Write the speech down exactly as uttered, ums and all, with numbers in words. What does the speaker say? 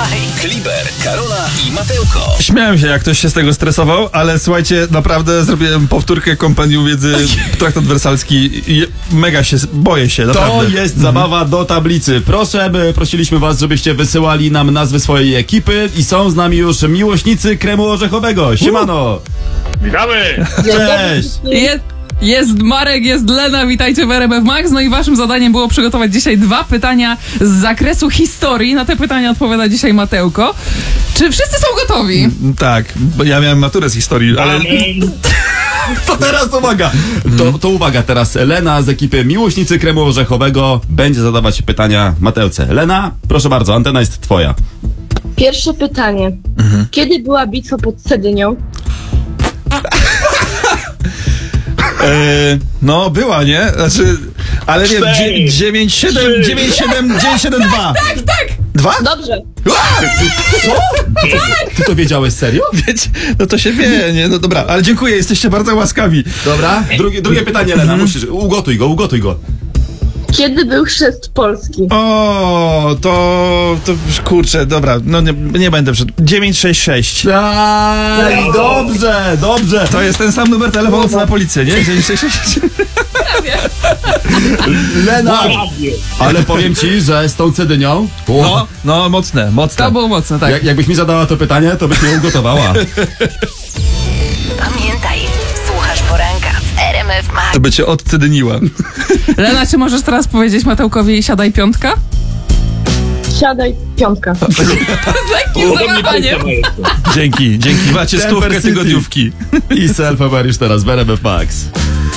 Kliber, Karola i Mateuko. Śmiałem się, jak ktoś się z tego stresował, ale słuchajcie, naprawdę zrobiłem powtórkę kompendium wiedzy traktat wersalski i mega się, boję się, naprawdę. To jest zabawa do tablicy. Proszę, by, prosiliśmy was, żebyście wysyłali nam nazwy swojej ekipy i są z nami już miłośnicy kremu orzechowego. Siemano! Witamy! Cześć! Je, jest Marek, jest Lena, witajcie w R M F Max. No i waszym zadaniem było przygotować dzisiaj dwa pytania z zakresu historii. Na te pytania odpowiada dzisiaj Mateuko. Czy wszyscy są gotowi? Tak, bo ja miałem maturę z historii, ale... To teraz uwaga! To, to uwaga, teraz Lena z ekipy miłośnicy kremu orzechowego będzie zadawać pytania Mateuce. Lena, proszę bardzo, antena jest twoja. Pierwsze pytanie. Mhm. Kiedy była bitwa pod Cedynią? E, no, była, nie? Znaczy, ale wiem, Cztery, dziewięć siedem, trzy. dziewięć siedem, dziewięć siedem dwa. Tak, tak! Dwa? Dobrze. Co? Ty to wiedziałeś serio? Wiecie, no to się wie, nie? No dobra, ale dziękuję, jesteście bardzo łaskawi. Dobra, drugie, drugie pytanie, Lena, musisz, ugotuj go, ugotuj go. Kiedy był chrzest Polski? O, to, to kurczę, dobra, no nie, nie będę przed... dziewięć sześć sześć. Aj, dobrze, dobrze. To jest ten sam numer telefonu co na policję, nie? dziewięć sześć sześć. Lena, ale powiem ci, że z tą Cedynią, No, no, mocne, mocne. To było mocne, tak. jak, jakbyś mi zadała to pytanie, to byś mnie ugotowała. Pamiętaj, słuchasz poranka w R M F Max. To by cię odcedyniła. Lena, czy możesz teraz powiedzieć Mateukowi siadaj piątka? Siadaj, piątka. Z lekkim zawahaniem. Dzięki, dzięki. Macie Temper stówkę City. tygodniówki. I self-aware już teraz w R M F Max.